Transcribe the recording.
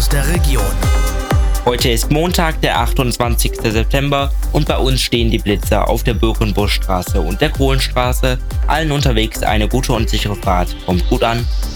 aus der Region. Heute ist Montag, der 28. September und bei uns stehen die Blitzer auf der Birkenbuschstraße und der Kohlenstraße. Allen unterwegs eine gute und sichere Fahrt. Kommt gut an.